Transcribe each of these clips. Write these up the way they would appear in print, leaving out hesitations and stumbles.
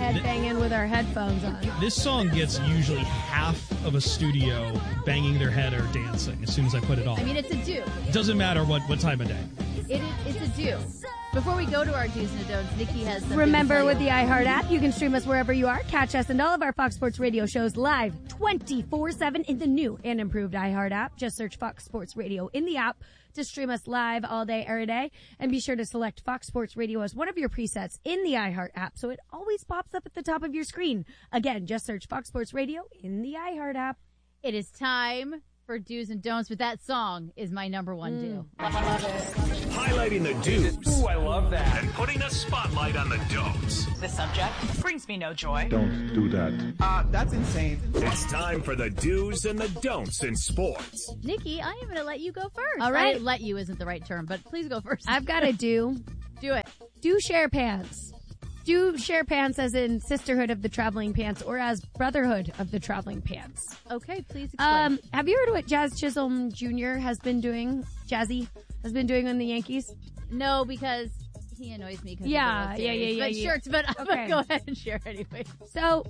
bed banging with our headphones on. This song gets usually half of a studio banging their head or dancing as soon as I put it on. I mean, it's a do. It doesn't matter what time of day. It's a do. Before we go to our do's and don'ts, Nikki has something Remember, to with tell the you. iHeart app, you can stream us wherever you are. Catch us and all of our Fox Sports Radio shows live 24/7 in the new and improved iHeart app. Just search Fox Sports Radio in the app to stream us live all day, every day. And be sure to select Fox Sports Radio as one of your presets in the iHeart app so it always pops up at the top of your screen. Again, just search Fox Sports Radio in the iHeart app. It is time for do's and don'ts, but that song is my number one do. Highlighting the do's. Ooh, I love that. And putting a spotlight on the don'ts. The subject brings me no joy. Don't do that. That's insane. It's time for the do's and the don'ts in sports. Nikki, I am going to let you go first. All right. Let you isn't the right term, but please go first. I've got a do. Do it. Do share pants. Do share pants as in sisterhood of the traveling pants or as brotherhood of the traveling pants. Okay, please explain. Have you heard what Jazz Chisholm Jr. has been doing? Jazzy has been doing on the Yankees? No, because he annoys me. Yeah. But sure, but I'm Okay. going to go ahead and share anyway. So,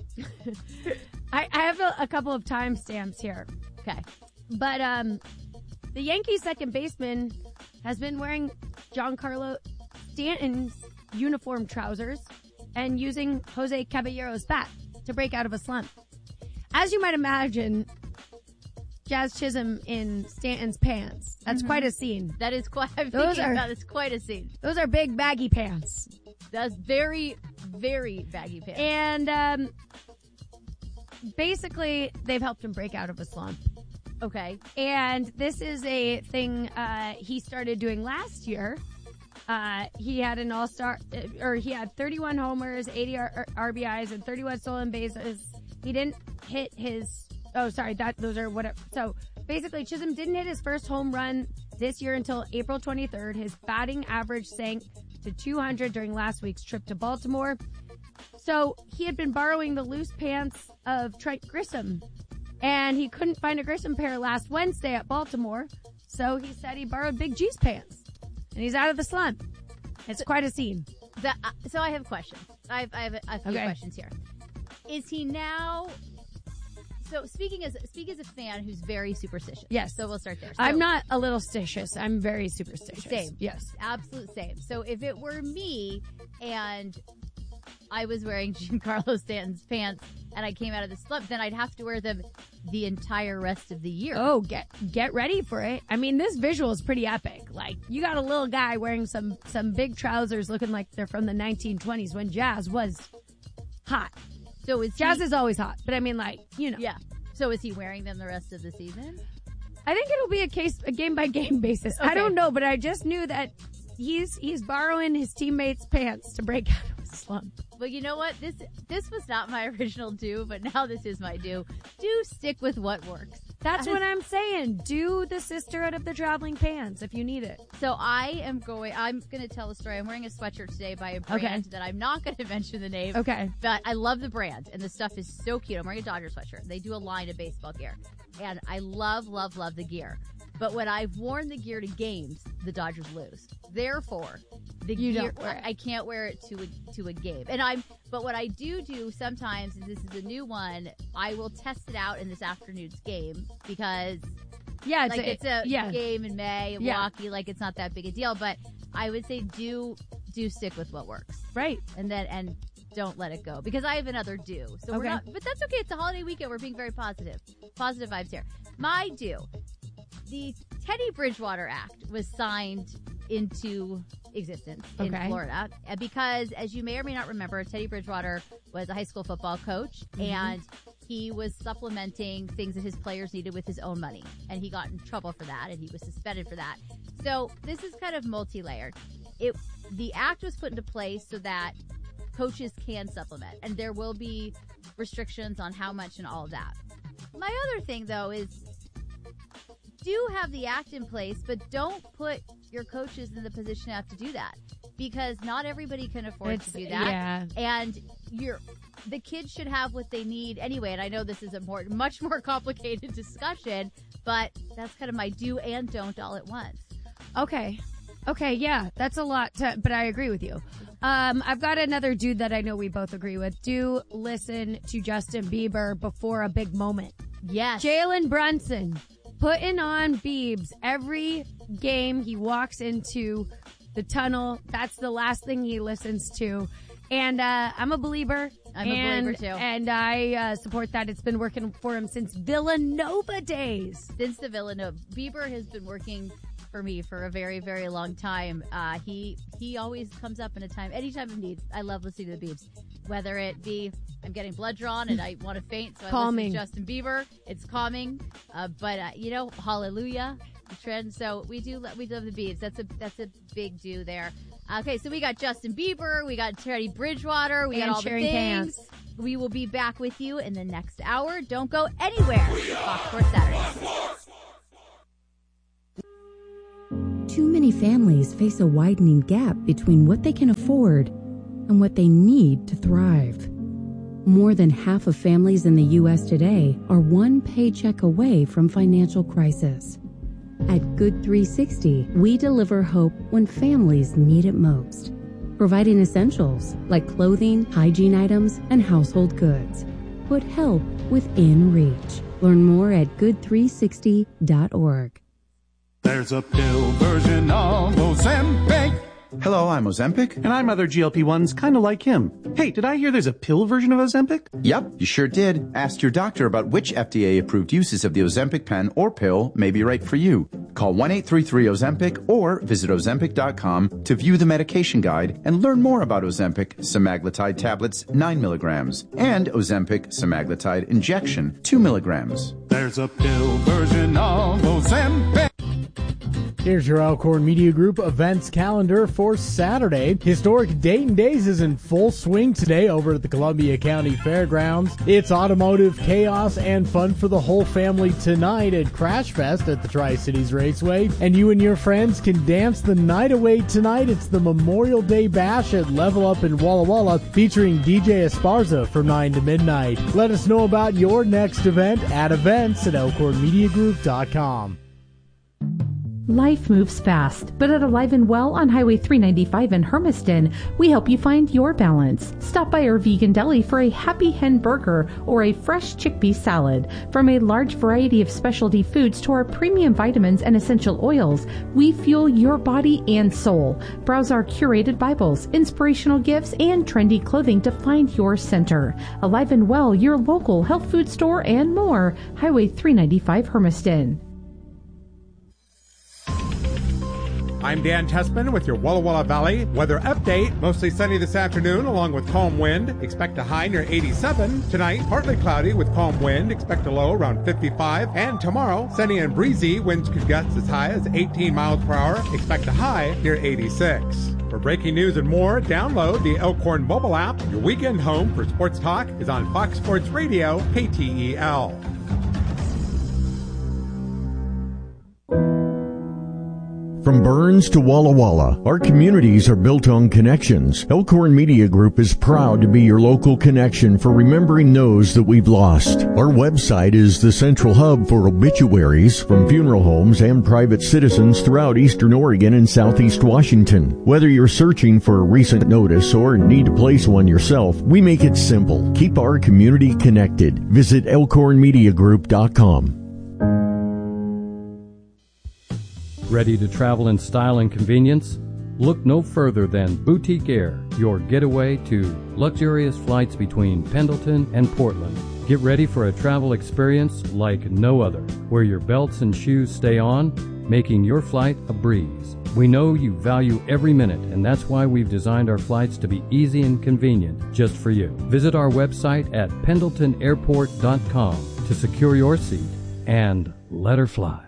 I have a couple of timestamps here. Okay. But the Yankees second baseman has been wearing Giancarlo Stanton's uniform trousers and using Jose Caballero's bat to break out of a slump. As you might imagine, Jazz Chisholm in Stanton's pants. That's quite a scene. That is quite, I'm Those thinking are- about it's quite a scene. Those are big baggy pants. That's very, very baggy pants. And basically, they've helped him break out of a slump. Okay. And this is a thing he started doing last year. He had an all-star, or he had 31 homers, 80 RBIs, and 31 stolen bases. He didn't hit his, those are whatever. So basically, Chisholm didn't hit his first home run this year until April 23rd. His batting average sank to 200 during last week's trip to Baltimore. So he had been borrowing the loose pants of Trent Grissom, and he couldn't find a Grissom pair last Wednesday at Baltimore. So he said he borrowed Big G's pants. And he's out of the slump. It's quite a scene. So I have questions. I have a few questions here. Is he now? So speaking as a fan who's very superstitious. Yes. So we'll start there. So, I'm not a little stitious. I'm very superstitious. Same. Yes. Absolute same. So if it were me and I was wearing Giancarlo Stanton's pants and I came out of the slump, then I'd have to wear them the entire rest of the year. Oh, get ready for it. I mean, this visual is pretty epic. Like, you got a little guy wearing some big trousers looking like they're from the 1920s when Jazz was hot. So Jazz is always hot, but I mean, like, you know. Yeah. So is he wearing them the rest of the season? I think it'll be a game by game basis. Okay. I don't know, but I just knew that he's borrowing his teammates' pants to break out of a slump. Well, you know what? This was not my original do, but now this is my do. Do stick with what works. That's what I'm saying. Do the sisterhood of the traveling pants if you need it. So I'm going to tell a story. I'm wearing a sweatshirt today by a brand that I'm not going to mention the name. Okay. But I love the brand, and the stuff is so cute. I'm wearing a Dodger sweatshirt. They do a line of baseball gear, and I love, love, love the gear. But when I've worn the gear to games, the Dodgers lose. Therefore, I can't wear it to a game. But what I do sometimes, and this is a new one, I will test it out in this afternoon's game because it's a game in May in Milwaukee, like it's not that big a deal. But I would say do stick with what works, right? And don't let it go, because I have another do. So we're not, but that's okay. It's a holiday weekend. We're being very positive vibes here. My do. The Teddy Bridgewater Act was signed into existence in Florida because, as you may or may not remember, Teddy Bridgewater was a high school football coach, and he was supplementing things that his players needed with his own money, and he got in trouble for that, and he was suspended for that. So this is kind of multi-layered. The act was put into place so that coaches can supplement, and there will be restrictions on how much and all of that. My other thing, though, is do have the act in place, but don't put your coaches in the position to have to do that, because not everybody can afford to do that. Yeah. And the kids should have what they need anyway. And I know this is a much more complicated discussion, but that's kind of my do and don't all at once. Okay. Okay, yeah, that's a lot, but I agree with you. I've got another dude that I know we both agree with. Do listen to Justin Bieber before a big moment. Yes. Jalen Brunson putting on Biebs every game he walks into the tunnel. That's the last thing he listens to. And I'm a believer. I'm a believer, too. And I support that. It's been working for him since Villanova days. Since the Villanova. Bieber has been working for me for a very, very long time. He always comes up in any time of need. I love listening to the Biebs. Whether it be I'm getting blood drawn and I want to faint, so I listen to Justin Bieber. It's calming. But hallelujah, the trend. So we love the Biebs. That's a big do there. Okay, so we got Justin Bieber, we got Teddy Bridgewater, we got all the things. Pants. We will be back with you in the next hour. Don't go anywhere. Fox Sports Saturday. Too many families face a widening gap between what they can afford and what they need to thrive. More than half of families in the U.S. today are one paycheck away from financial crisis. At Good 360, we deliver hope when families need it most, providing essentials like clothing, hygiene items, and household goods. Put help within reach. Learn more at good360.org. There's a pill version of Ozempic. Hello, I'm Ozempic. And I'm other GLP-1s kind of like him. Hey, did I hear there's a pill version of Ozempic? Yep, you sure did. Ask your doctor about which FDA-approved uses of the Ozempic pen or pill may be right for you. Call 1-833-OZEMPIC or visit Ozempic.com to view the medication guide and learn more about Ozempic semaglutide tablets 9 milligrams and Ozempic semaglutide injection 2 milligrams. There's a pill version of Ozempic. Here's your Elkhorn Media Group events calendar for Saturday. Historic Dayton Days is in full swing today over at the Columbia County Fairgrounds. It's automotive chaos and fun for the whole family tonight at Crash Fest at the Tri-Cities Raceway. And you and your friends can dance the night away tonight. It's the Memorial Day Bash at Level Up in Walla Walla featuring DJ Esparza from 9 to midnight. Let us know about your next event at events@elkhornmediagroup.com. Life moves fast, but at Alive and Well on Highway 395 in Hermiston, we help you find your balance. Stop by our vegan deli for a Happy Hen burger or a fresh chickpea salad. From a large variety of specialty foods to our premium vitamins and essential oils, we fuel your body and soul. Browse our curated Bibles, inspirational gifts, and trendy clothing to find your center. Alive and Well, your local health food store and more. Highway 395 Hermiston. I'm Dan Tessman with your Walla Walla Valley weather update. Mostly sunny this afternoon along with calm wind. Expect a high near 87. Tonight, partly cloudy with calm wind. Expect a low around 55. And tomorrow, sunny and breezy. Winds could gust as high as 18 miles per hour. Expect a high near 86. For breaking news and more, download the Elkhorn mobile app. Your weekend home for sports talk is on Fox Sports Radio, KTEL. From Burns to Walla Walla, our communities are built on connections. Elkhorn Media Group is proud to be your local connection for remembering those that we've lost. Our website is the central hub for obituaries from funeral homes and private citizens throughout eastern Oregon and southeast Washington. Whether you're searching for a recent notice or need to place one yourself, we make it simple. Keep our community connected. Visit elkhornmediagroup.com. Ready to travel in style and convenience? Look no further than Boutique Air, your getaway to luxurious flights between Pendleton and Portland. Get ready for a travel experience like no other, where your belts and shoes stay on, making your flight a breeze. We know you value every minute, and that's why we've designed our flights to be easy and convenient just for you. Visit our website at pendletonairport.com to secure your seat and let her fly.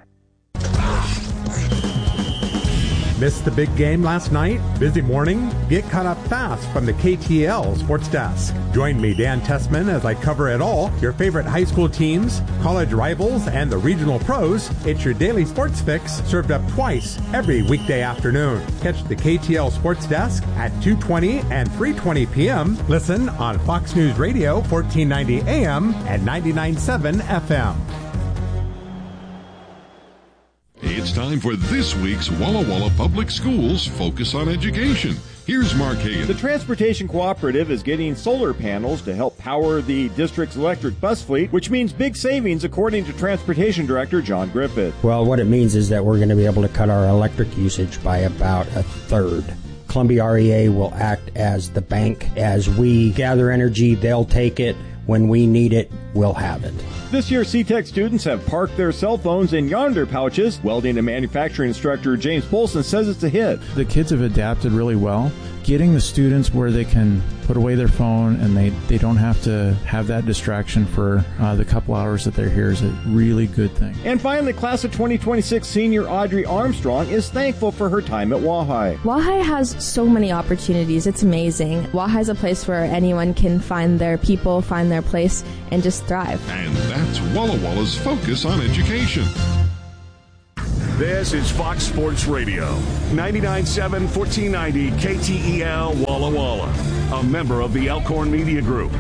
Missed the big game last night? Busy morning? Get caught up fast from the KTL Sports Desk. Join me, Dan Tessman, as I cover it all. Your favorite high school teams, college rivals, and the regional pros. It's your daily sports fix served up twice every weekday afternoon. Catch the KTL Sports Desk at 2:20 and 3:20 p.m. Listen on Fox News Radio, 1490 AM and 99.7 FM. It's it's time for this week's Walla Walla Public Schools Focus on Education. Here's Mark Hagan. The Transportation Cooperative is getting solar panels to help power the district's electric bus fleet, which means big savings, according to Transportation Director John Griffith. Well, what it means is that we're going to be able to cut our electric usage by about a third. Columbia REA will act as the bank. As we gather energy, they'll take it. When we need it, we'll have it. This year, C-Tech students have parked their cell phones in yonder pouches. Welding and manufacturing instructor James Polson says it's a hit. The kids have adapted really well. Getting the students where they can put away their phone and they don't have to have that distraction for the couple hours that they're here is a really good thing. And finally, class of 2026 senior Audrey Armstrong is thankful for her time at Wahai. Wahai has so many opportunities. It's amazing. Wahai is a place where anyone can find their people, find their place, and just thrive. And that's Walla Walla's Focus on Education. This is Fox Sports Radio, 99.7, 1490 KTEL Walla Walla, a member of the Elkhorn Media Group.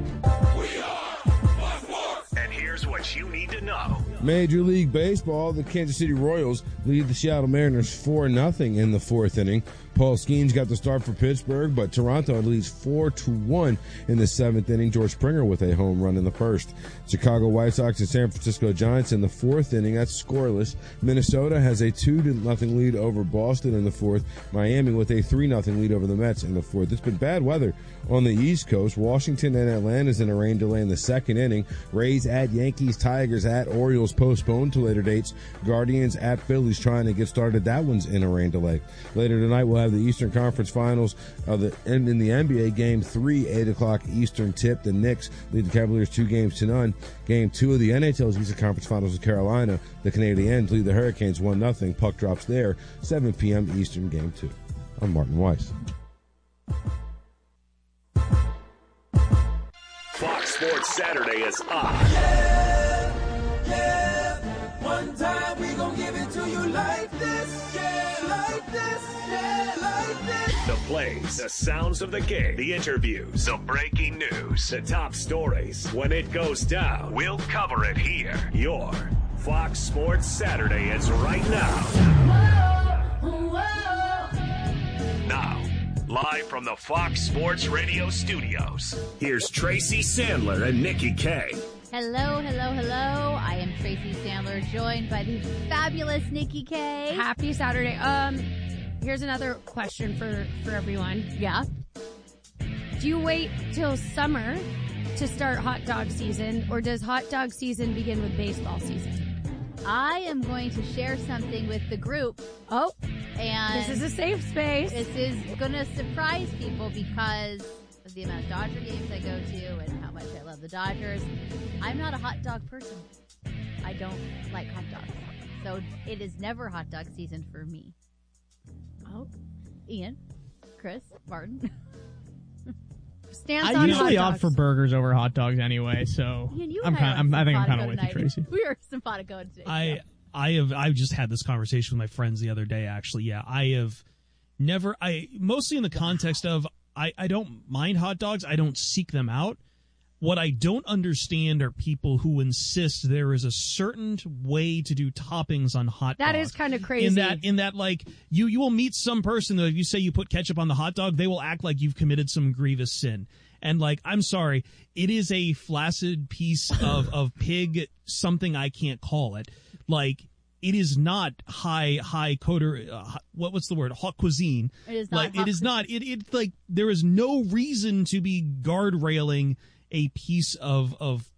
And here's what you need to know. Major League Baseball, the Kansas City Royals lead the Seattle Mariners 4-0 in the fourth inning. Paul Skeens got the start for Pittsburgh, but Toronto leads 4-1 in the seventh inning. George Springer with a home run in the first. Chicago White Sox and San Francisco Giants in the fourth inning. That's scoreless. Minnesota has a 2-0 lead over Boston in the fourth. Miami with a 3-0 lead over the Mets in the fourth. It's been bad weather on the East Coast. Washington and Atlanta's in a rain delay in the second inning. Rays at Yankees, Tigers at Orioles postponed to later dates. Guardians at Phillies trying to get started. That one's in a rain delay. Later tonight we'll have the Eastern Conference Finals in the NBA. Game 3, 8 o'clock Eastern tip. The Knicks lead the Cavaliers 2-0. Game 2 of the NHL's Eastern Conference Finals with Carolina. The Canadiens lead the Hurricanes 1-0. Puck drops there. 7 p.m. Eastern Game 2. I'm Martin Weiss. Fox Sports Saturday is on. Yeah. One time we gon' give it to you like this. Yeah, like this. Yeah, like this. The plays, the sounds of the game, the interviews, the breaking news, the top stories. When it goes down, we'll cover it here. Your Fox Sports Saturday is right now. Whoa, whoa. Now, live from the Fox Sports Radio studios, here's Tracy Sandler and Nikki K. Hello, hello, hello. I am Tracy Sandler, joined by the fabulous Nikki K. Happy Saturday. Here's another question for everyone. Yeah. Do you wait till summer to start hot dog season, or does hot dog season begin with baseball season? I am going to share something with the group. Oh, and this is a safe space. This is going to surprise people because of the amount of Dodger games I go to and how much I love the Dodgers. I'm not a hot dog person. I don't like hot dogs. So it is never hot dog season for me. Oh, Ian, Chris, Martin. I usually opt for burgers over hot dogs anyway, so Ian, I think I'm kind of with you, Tracy. We are simpatico today. I've just had this conversation with my friends the other day, actually. Yeah, mostly in the context of I don't mind hot dogs. I don't seek them out. What I don't understand are people who insist there is a certain way to do toppings on hot dogs. That is kind of crazy. In that, like, you will meet some person that if you say you put ketchup on the hot dog, they will act like you've committed some grievous sin. And, like, I'm sorry, it is a flaccid piece of pig, something I can't call it. Like, it is not high coder. What's the word? Haute cuisine. It is not. Like, it is not. It's like there is no reason to be guardrailing a piece of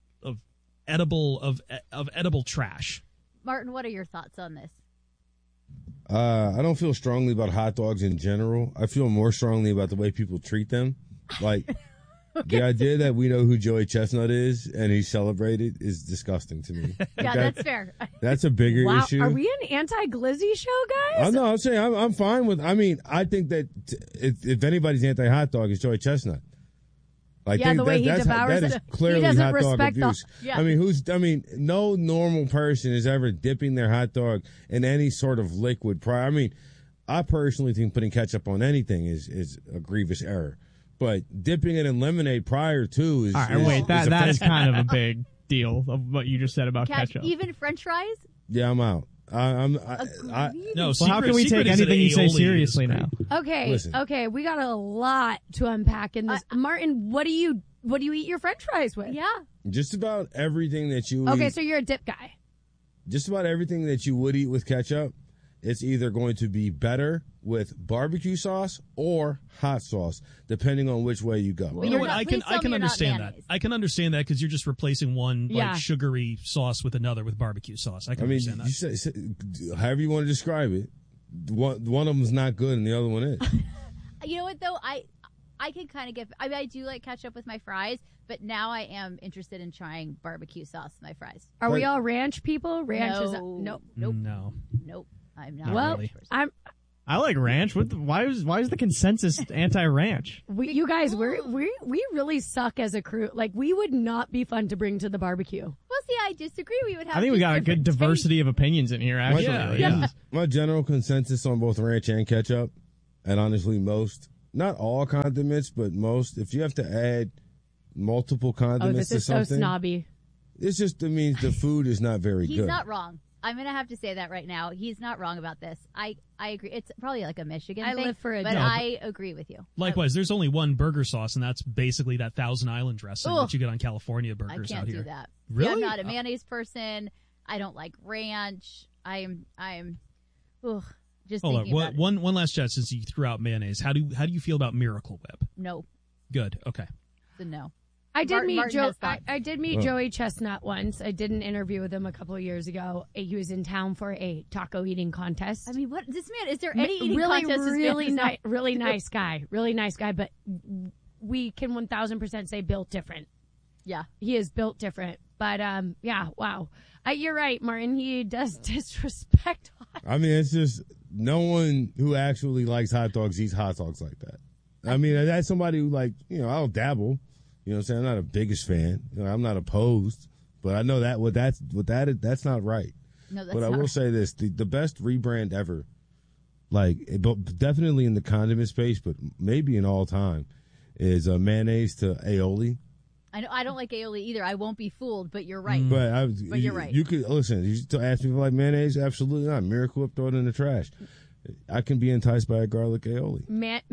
edible trash. Martin, what are your thoughts on this? I don't feel strongly about hot dogs in general. I feel more strongly about the way people treat them. Like, the idea that we know who Joey Chestnut is and he's celebrated is disgusting to me. Yeah, that's fair. That's a bigger issue. Are we an anti-glizzy show, guys? I'm saying I'm fine with. I mean, I think that if anybody's anti-hot dog, it's Joey Chestnut. The way he devours that is clearly hot dog abuse. I mean, no normal person is ever dipping their hot dog in any sort of liquid prior. I mean, I personally think putting ketchup on anything is a grievous error. But dipping it in lemonade prior to is... All right, wait, that is kind of a big deal of what you just said about ketchup. Even French fries? Yeah, I'm out. No, well, how can we take anything you say seriously now? Okay, Listen. okay, we got a lot to unpack in this. Martin, what do you eat your French fries with? Yeah. Just about everything that you Okay, eat, so you're a dip guy. just about everything that you would eat with ketchup, it's either going to be better with barbecue sauce or hot sauce, depending on which way you go. Well, you know what? I can understand that. I can understand that because you're just replacing one Yeah. like sugary sauce with another with barbecue sauce. I can understand that. You say, however you want to describe it, one of them is not good and the other one is. You know what, though? I can kind of get... I mean, I do like ketchup with my fries, but now I am interested in trying barbecue sauce with my fries. Are we all ranch people? Ranch is Nope. No. I'm not. Well, really. I like ranch. Why is the consensus anti-ranch? You guys, we really suck as a crew. Like, we would not be fun to bring to the barbecue. Well, see, I disagree. We would have. I think we got a good diversity of opinions in here, actually. Yeah. My general consensus on both ranch and ketchup, and honestly most, not all condiments, but most, if you have to add multiple condiments this is to something. so snobby. It just means the food is not very He's good. not wrong. I'm going to have to say that right now. He's not wrong about this. I agree. It's probably like a Michigan I thing. live for a But dip. I agree with you. Likewise, there's only one burger sauce, and that's basically that Thousand Island dressing Ugh. that you get on California I burgers can't out here. do that. Really? See, I'm not a mayonnaise person. I don't like ranch. I'm just Hold thinking on. about it. One last chat since you threw out mayonnaise. How do you feel about Miracle Whip? No. Good. Okay. So no. I did meet Martin Joe. has thoughts. I did meet Joey Chestnut once. I did an interview with him a couple of years ago. He was in town for a taco eating contest. I mean, what this man? Is there any eating really, contest? this man really does not nice, really do? nice guy, really nice guy. But we can 1,000% say built different. Yeah, he is built different. But yeah, wow. You're right, Martin. He does disrespect. I mean, it's just no one who actually likes hot dogs eats hot dogs like that. I mean, that's somebody who I'll dabble. You know what I'm saying? I'm not a biggest fan. I'm not opposed, but I know that's not right. No, that's but I not will right. say this: the best rebrand ever, but definitely in the condiment space, but maybe in all time, is mayonnaise to aioli. I know I don't like aioli either. I won't be fooled, but you're right. But you're right. You could listen. You ask me if I like mayonnaise. Absolutely not. Miracle Whip, throw it in the trash. I can be enticed by a garlic aioli.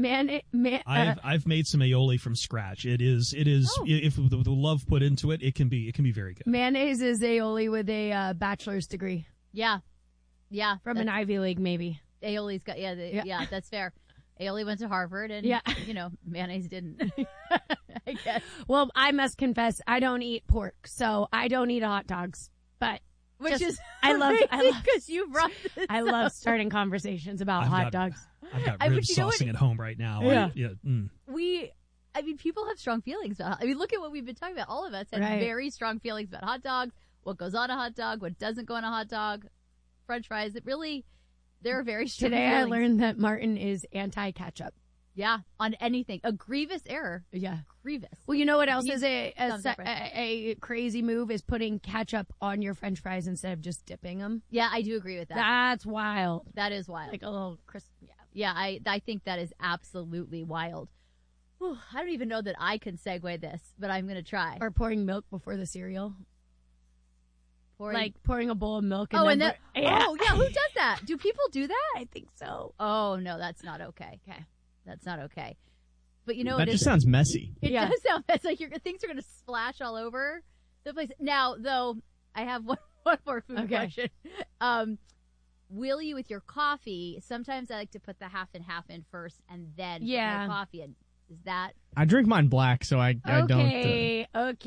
I've made some aioli from scratch. It is if the love put into it, it can be very good. Mayonnaise is aioli with a bachelor's degree. Yeah, from an Ivy League maybe. Aioli's got yeah, that's fair. Aioli went to Harvard, and mayonnaise didn't. I guess. Well, I must confess, I don't eat pork, so I don't eat hot dogs. But I love because you brought this I love starting conversations about hot dogs. I've got rib saucing at home right now. Yeah. I mean, people have strong feelings about. I mean, look at what we've been talking about. All of us have very strong feelings about hot dogs. What goes on a hot dog? What doesn't go on a hot dog? French fries. It really, there are very strong. Today feelings. I learned that Martin is anti-ketchup. Yeah, on anything. A grievous error. Yeah. Grievous. Well, you know what else is a crazy move is putting ketchup on your French fries instead of just dipping them. Yeah, I do agree with that. That's wild. That is wild. Like a little crisp. Yeah, I think that is absolutely wild. Whew, I don't even know that I can segue this, but I'm going to try. Or pouring milk before the cereal. Pouring a bowl of milk. Oh, and who does that? Do people do that? I think so. Oh, no, that's not okay. Okay. That's not okay. But you know, that just sounds messy. It does sound messy. Like things are going to splash all over the place. Now, though, I have one more food question. Will you, with your coffee, sometimes I like to put the half and half in first and then put my coffee in. Is that? I drink mine black, so I don't. Okay.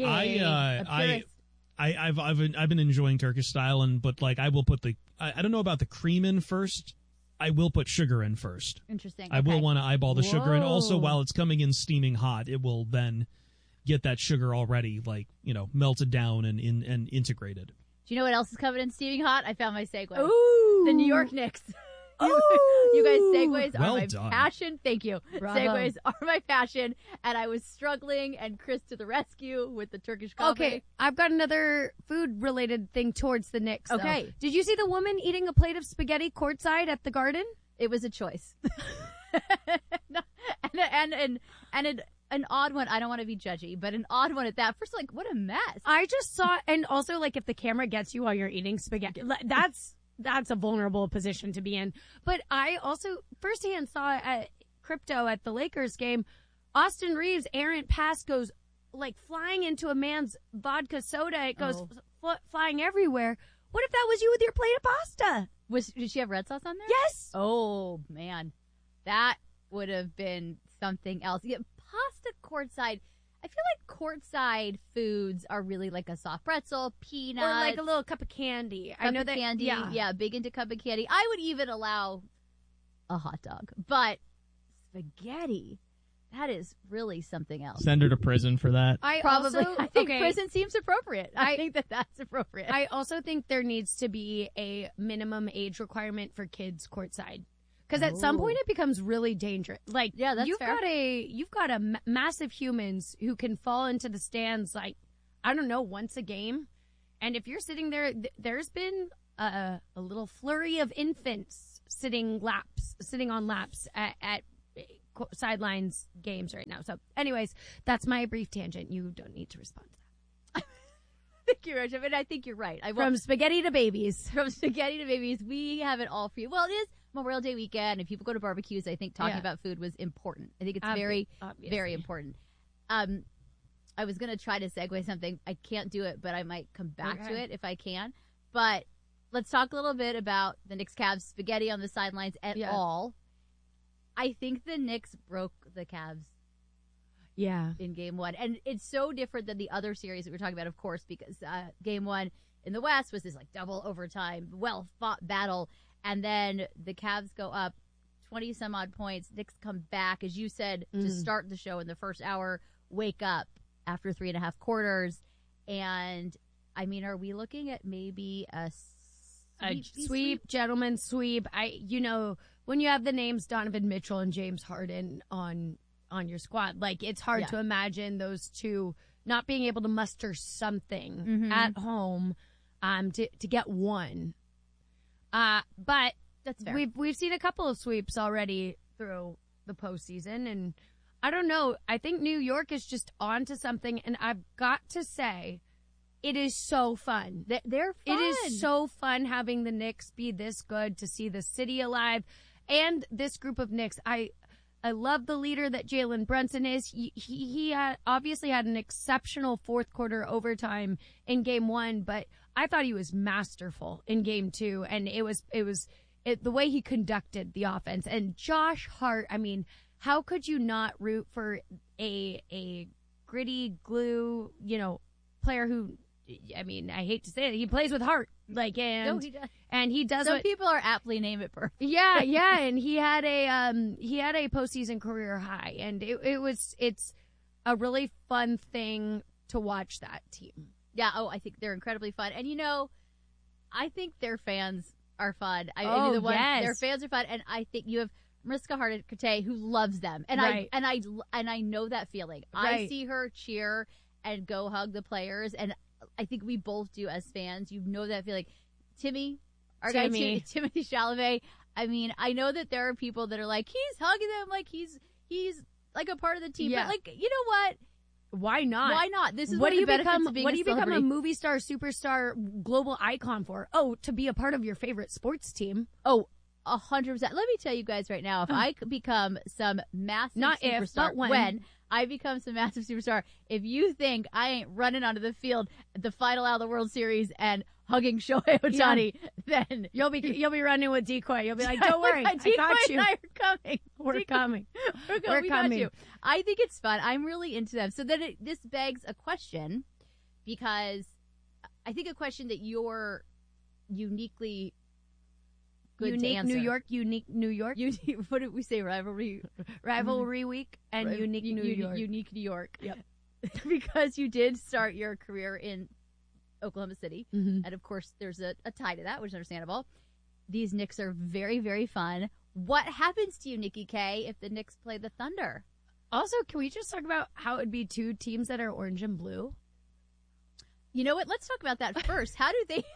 I've been enjoying Turkish style, but I will put I don't know about the cream in first. I will put sugar in first. Interesting. I will want to eyeball the sugar, and also while it's coming in steaming hot, it will then get that sugar already melted down and integrated. Do you know what else is coming in steaming hot? I found my segue. Ooh. The New York Knicks. You guys, segues are my passion. Thank you. Bravo. Segues are my passion, and I was struggling, and Chris to the rescue with the Turkish coffee. Okay, I've got another food-related thing towards the Knicks. Okay. Though. Did you see the woman eating a plate of spaghetti courtside at the Garden? It was a choice. and an odd one. I don't want to be judgy, but an odd one at that. First, what a mess. I just saw, and also, if the camera gets you while you're eating spaghetti, that's a vulnerable position to be in. But I also firsthand saw at Crypto at the Lakers game, Austin Reeves' errant pass goes like flying into a man's vodka soda. It goes flying everywhere. What if that was you with your plate of pasta? Did she have red sauce on there? Yes. Oh, man. That would have been something else. Yeah, pasta courtside. I feel like courtside foods are really like a soft pretzel, peanuts. Or like a little cup of candy. I know that. Candy. Yeah, big into cup of candy. I would even allow a hot dog. But spaghetti, that is really something else. Send her to prison for that. I think prison seems appropriate. I think that's appropriate. I also think there needs to be a minimum age requirement for kids courtside. Because at some point it becomes really dangerous. Like, yeah, that's you've got a massive humans who can fall into the stands like, I don't know, once a game. And if you're sitting there, there's been a little flurry of infants sitting on laps at sidelines games right now. So anyways, that's my brief tangent. You don't need to respond to that. Thank you, Rachel. And I think you're right. From spaghetti to babies. From spaghetti to babies, we have it all for you. Well, it is Memorial Day weekend, and people go to barbecues. I think talking about food was important. I think it's very important. I was going to try to segue something. I can't do it, but I might come back to it if I can. But let's talk a little bit about the Knicks-Cavs spaghetti on the sidelines at all. I think the Knicks broke the Cavs in Game 1. And it's so different than the other series that we're talking about, of course, because Game 1 in the West was this like double overtime, well-fought battle. And then the Cavs go up 20-some-odd points. Knicks come back, as you said, to start the show in the first hour, wake up after 3.5 quarters. And, I mean, are we looking at maybe a sweep, gentleman's sweep? When you have the names Donovan Mitchell and James Harden on your squad, like, it's hard to imagine those two not being able to muster something at home to get one. But that's fair. We've seen a couple of sweeps already through the postseason, and I don't know. I think New York is just on to something, and I've got to say, it is so fun. They're fun. It is so fun having the Knicks be this good, to see the city alive, and this group of Knicks. I love the leader that Jalen Brunson is. He obviously had an exceptional fourth quarter overtime in Game 1, but I thought he was masterful in Game 2, and it was the way he conducted the offense. And Josh Hart, I mean, how could you not root for a gritty glue, player who, I mean, I hate to say it, he plays with heart. Like, and he does. And he does. Some people are aptly name it perfect. Yeah, and he had a postseason career high, and it's a really fun thing to watch that team. Yeah, I think they're incredibly fun. And, I think their fans are fun. Their fans are fun. And I think you have Mariska Hargitay, who loves them. And I know that feeling. Right. I see her cheer and go hug the players. And I think we both do as fans. You know that feeling. Timmy, our guy Timothy Chalamet. I mean, I know that there are people that are like, he's hugging them like he's like a part of the team. Yeah. But, like, you know what? Why not? Why not? This is what you become. What do you become a movie star, superstar, global icon for? Oh, to be a part of your favorite sports team. Oh, 100%. Let me tell you guys right now, if I could become some massive superstar, when I become some massive superstar, if you think I ain't running onto the field at the final out of the World Series and hugging Shohei Ohtani, then you'll be running with Decoy. You'll be like, don't worry, I got you. And I are coming. We're coming. We got you. I think it's fun. I'm really into them. So then this begs a question, because I think a question that you're uniquely good to answer. Unique New York. What did we say? Rivalry week and unique New York. Unique New York. Yep. Because you did start your career in Oklahoma City. Mm-hmm. And of course there's a tie to that, which is understandable. These Knicks are very, very fun. What happens to you, Nikki K, if the Knicks play the Thunder? Also, can we just talk about how it would be two teams that are orange and blue? You know what? Let's talk about that first. How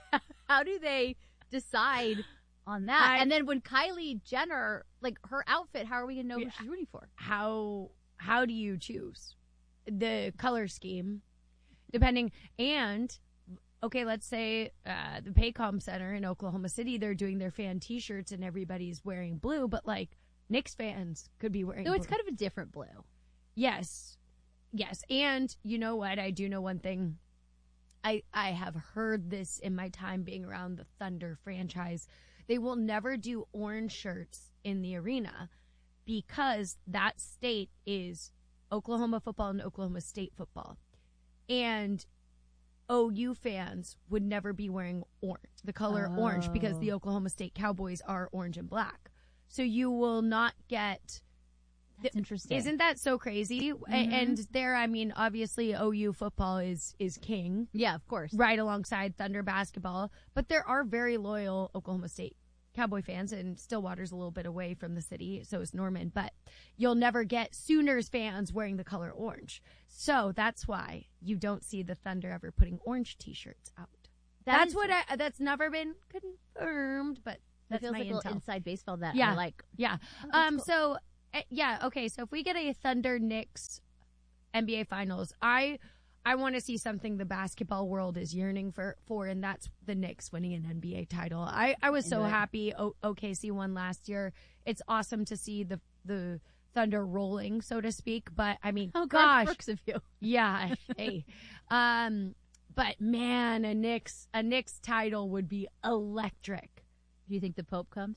do they decide on that? And then when Kylie Jenner, like, her outfit, how are we going to know who she's rooting for? How do you choose the color scheme? Depending, and okay, let's say the Paycom Center in Oklahoma City, they're doing their fan T-shirts and everybody's wearing blue, but like Knicks fans could be wearing blue. It's kind of a different blue. Yes. And you know what? I do know one thing. I have heard this in my time being around the Thunder franchise. They will never do orange shirts in the arena because that state is Oklahoma football and Oklahoma State football. And OU fans would never be wearing the color orange because the Oklahoma State Cowboys are orange and black. So you will not get... That's interesting. Isn't that so crazy? Mm-hmm. And there, I mean, obviously OU football is king. Yeah, of course. Right alongside Thunder basketball. But there are very loyal Oklahoma State Cowboy fans, and Stillwater's a little bit away from the city, so is Norman. But you'll never get Sooners fans wearing the color orange. So that's why you don't see the Thunder ever putting orange T-shirts out. That's never been confirmed, but that's feels my like a intel. little inside baseball that Yeah. I like. Yeah. Cool. Okay, so if we get a Thunder Knicks NBA Finals, I want to see something the basketball world is yearning for, and that's the Knicks winning an NBA title. I was so happy OKC won last year. It's awesome to see the Thunder rolling, so to speak, but I mean, gosh. Brooks of you. Yeah, hey. But man, a Knicks title would be electric. Do you think the Pope comes?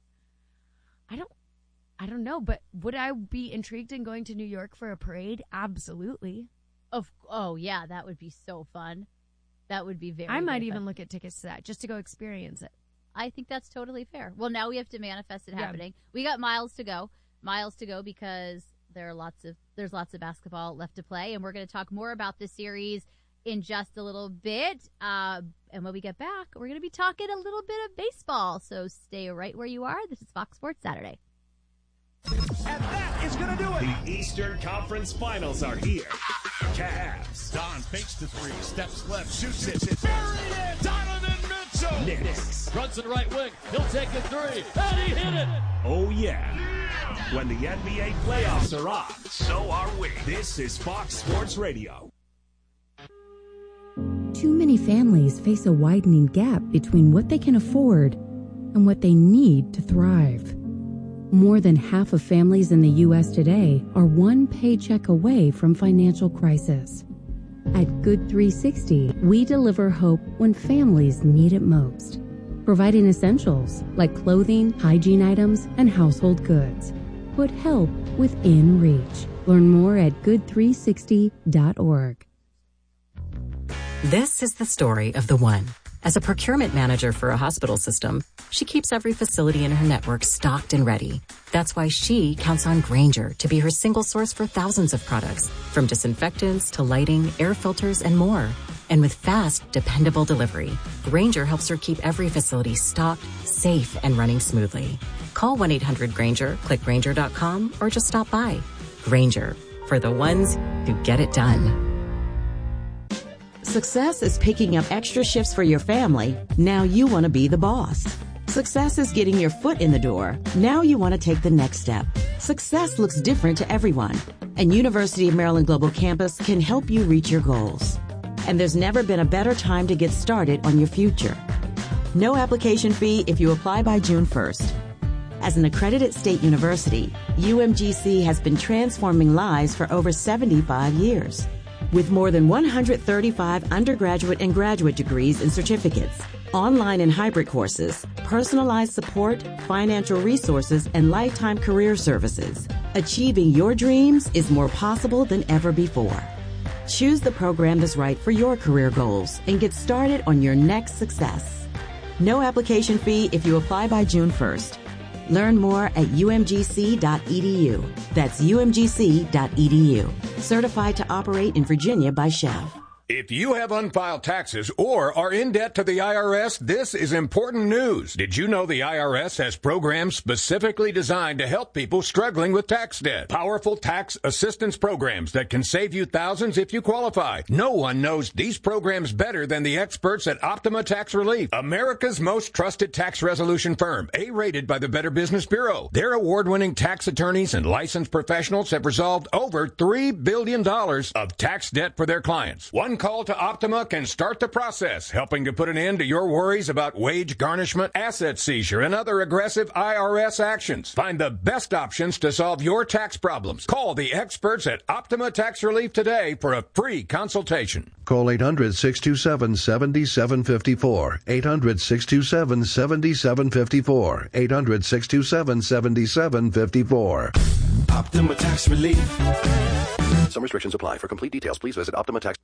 I don't know, but would I be intrigued in going to New York for a parade? Absolutely. Oh yeah, that would be so fun. That would be very I might very even fun. look at tickets to that just to go experience it. I think that's totally fair. Well, now we have to manifest it happening. We got miles to go because there's lots of basketball left to play, and we're going to talk more about this series in just a little bit. And when we get back, we're going to be talking a little bit of baseball. So stay right where you are. This is Fox Sports Saturday. And that is going to do it. The Eastern Conference Finals are here. Cavs. Don fakes the three, steps left, shoots it. Buried it. Donovan Mitchell. Knicks. Runs to the right wing. He'll take a three. And he hit it. Oh, yeah. When the NBA playoffs are on, so are we. This is Fox Sports Radio. Too many families face a widening gap between what they can afford and what they need to thrive. More than half of families in the U.S. today are one paycheck away from financial crisis. At Good 360, we deliver hope when families need it most, providing essentials like clothing, hygiene items, and household goods. Put help within reach. Learn more at good360.org. This is the story of the one. As a procurement manager for a hospital system, she keeps every facility in her network stocked and ready. That's why she counts on Grainger to be her single source for thousands of products, from disinfectants to lighting, air filters, and more. And with fast, dependable delivery, Grainger helps her keep every facility stocked, safe, and running smoothly. Call 1-800-GRAINGER, click Grainger.com, or just stop by. Grainger, for the ones who get it done. Success is picking up extra shifts for your family. Now you want to be the boss. Success is getting your foot in the door. Now you want to take the next step. Success looks different to everyone, and University of Maryland Global Campus can help you reach your goals. And there's never been a better time to get started on your future. No application fee if you apply by June 1st. As an accredited state university, UMGC has been transforming lives for over 75 years. With more than 135 undergraduate and graduate degrees and certificates, online and hybrid courses, personalized support, financial resources, and lifetime career services, achieving your dreams is more possible than ever before. Choose the program that's right for your career goals and get started on your next success. No application fee if you apply by June 1st. Learn more at umgc.edu. That's umgc.edu. Certified to operate in Virginia by Chev. If you have unfiled taxes or are in debt to the IRS, this is important news. Did you know the IRS has programs specifically designed to help people struggling with tax debt? Powerful tax assistance programs that can save you thousands if you qualify. No one knows these programs better than the experts at Optima Tax Relief, America's most trusted tax resolution firm, A-rated by the Better Business Bureau. Their award-winning tax attorneys and licensed professionals have resolved over $3 billion of tax debt for their clients. One One call to Optima can start the process, helping to put an end to your worries about wage garnishment, asset seizure, and other aggressive IRS actions. Find the best options to solve your tax problems. Call the experts at Optima Tax Relief today for a free consultation. Call 800-627-7754. 800-627-7754. 800-627-7754. Optima Tax Relief. Some restrictions apply. For complete details, please visit Optima Tax.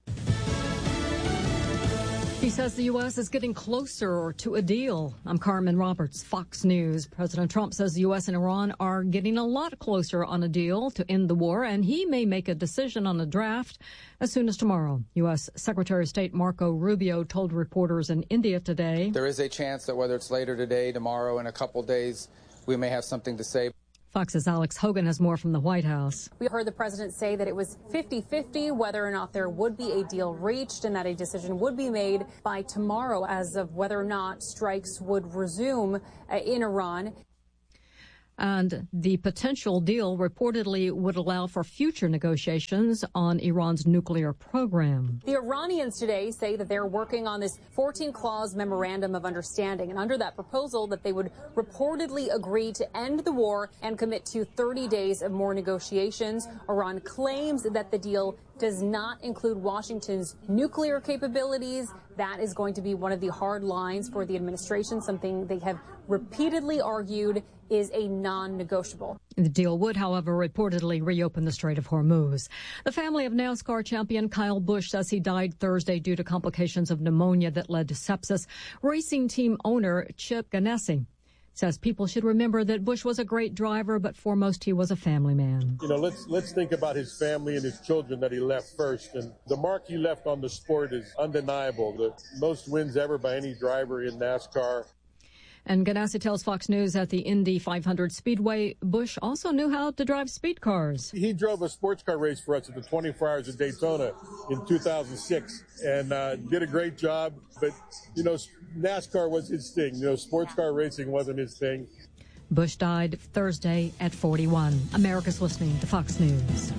He says the U.S. is getting closer to a deal. I'm Carmen Roberts, Fox News. President Trump says the U.S. and Iran are getting a lot closer on a deal to end the war, and he may make a decision on a draft as soon as tomorrow. U.S. Secretary of State Marco Rubio told reporters in India today. There is a chance that whether it's later today, tomorrow, in a couple days, we may have something to say. Fox's Alex Hogan has more from the White House. We heard the president say that it was 50-50 whether or not there would be a deal reached and that a decision would be made by tomorrow as of whether or not strikes would resume in Iran. And the potential deal reportedly would allow for future negotiations on Iran's nuclear program. The Iranians today say that they're working on this 14-clause memorandum of understanding. And under that proposal, that they would reportedly agree to end the war and commit to 30 days of more negotiations. Iran claims that the deal does not include Washington's nuclear capabilities. That is going to be one of the hard lines for the administration, something they have repeatedly argued is a non-negotiable. The deal would, however, reportedly reopen the Strait of Hormuz. The family of NASCAR champion Kyle Busch says he died Thursday due to complications of pneumonia that led to sepsis. Racing team owner Chip Ganassi says people should remember that Busch was a great driver, but foremost he was a family man. You know, let's think about his family and his children that he left first. And the mark he left on the sport is undeniable. The most wins ever by any driver in NASCAR. And Ganassi tells Fox News at the Indy 500 Speedway, Busch also knew how to drive speed cars. He drove a sports car race for us at the 24 Hours of Daytona in 2006 and did a great job. But, you know, NASCAR was his thing. You know, sports car racing wasn't his thing. Busch died Thursday at 41. America's listening to Fox News.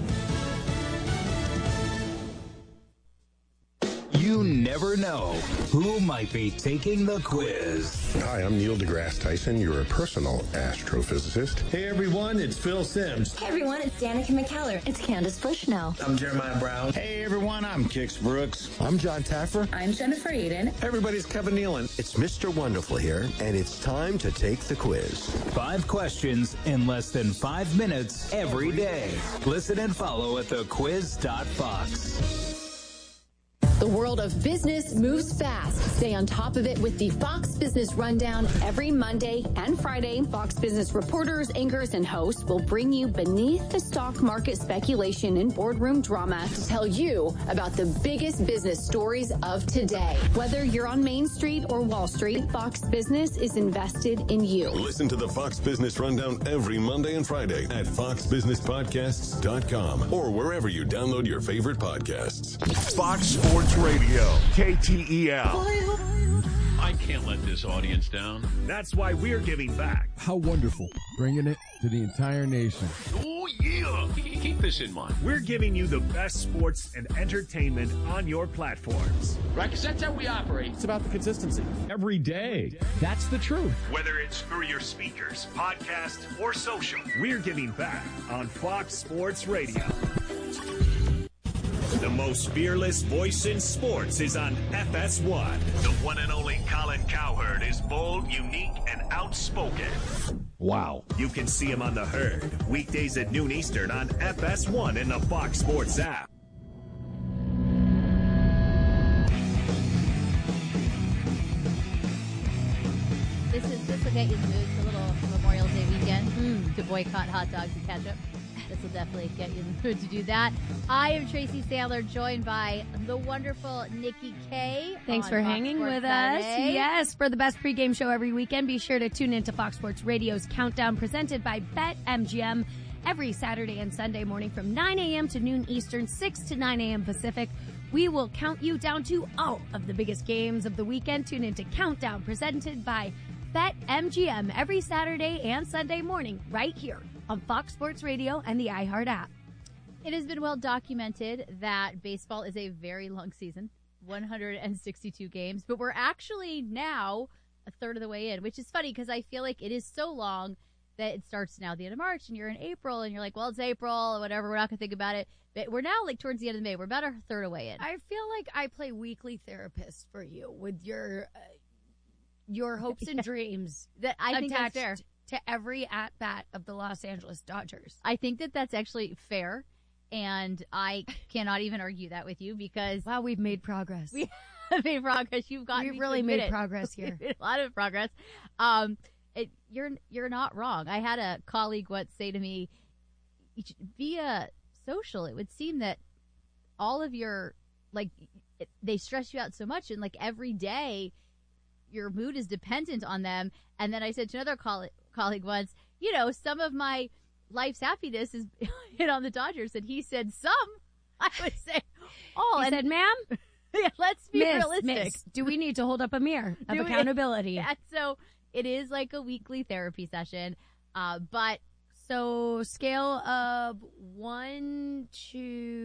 You never know who might be taking the quiz. Hi, I'm Neil deGrasse Tyson, your personal astrophysicist. Hey everyone, it's Phil Simms. Hey everyone, it's Danica McKellar. It's Candace Bushnell. I'm Jeremiah Brown. Hey everyone, I'm Kix Brooks. I'm John Taffer. I'm Jennifer Aiden. Hey everybody, it's Kevin Nealon. It's Mr. Wonderful here, and it's time to take the quiz. 5 questions in less than 5 minutes every day. Listen and follow at thequiz.fox. The world of business moves fast. Stay on top of it with the Fox Business Rundown every Monday and Friday. Fox Business reporters, anchors, and hosts will bring you beneath the stock market speculation and boardroom drama to tell you about the biggest business stories of today. Whether you're on Main Street or Wall Street, Fox Business is invested in you. Listen to the Fox Business Rundown every Monday and Friday at foxbusinesspodcasts.com or wherever you download your favorite podcasts. Fox Sports Radio, KTEL. I can't let this audience down. That's why we're giving back. How wonderful. Bringing it to the entire nation. Oh, yeah. Keep this in mind. We're giving you the best sports and entertainment on your platforms. Right, because that's how we operate. It's about the consistency. Every day. That's the truth. Whether it's through your speakers, podcast, or social, we're giving back on Fox Sports Radio. The most fearless voice in sports is on FS1. The one and only Colin Cowherd is bold, unique, and outspoken. Wow. You can see him on The Herd, weekdays at noon Eastern on FS1 and the Fox Sports app. This will get you in the mood for a little Memorial Day weekend to boycott hot dogs and ketchup. This will definitely get you in the mood to do that. I am Tracy Sandler, joined by the wonderful Nikki K. Thanks for hanging with us. Yes, for the best pregame show every weekend, be sure to tune into Fox Sports Radio's Countdown, presented by BetMGM, every Saturday and Sunday morning from 9 a.m. to noon Eastern, 6 to 9 a.m. Pacific. We will count you down to all of the biggest games of the weekend. Tune into Countdown, presented by BetMGM, every Saturday and Sunday morning, right here on Fox Sports Radio and the iHeart app. It has been well documented that baseball is a very long season, 162 games, but we're actually now a third of the way in, which is funny because I feel like it is so long that it starts now the end of March and you're in April and you're like, well, it's April or whatever. We're not going to think about it. But we're now like towards the end of May. We're about a third away in. I feel like I play weekly therapist for you with your hopes and dreams that I think that's fair to every at bat of the Los Angeles Dodgers. I think that that's actually fair. And I cannot even argue that with you because wow, we've made progress. We have made progress. We've really made progress here. We've made a lot of progress. You're not wrong. I had a colleague once say to me, via social, it would seem that all of your they stress you out so much, and like every day, your mood is dependent on them. And then I said to another colleague once, some of my life's happiness is hit on the Dodgers, and he said some. I would say all. He said, ma'am, yeah, let's be realistic. Miss, do we need to hold up a mirror of accountability? Yeah, so it is like a weekly therapy session, but so scale of 1 to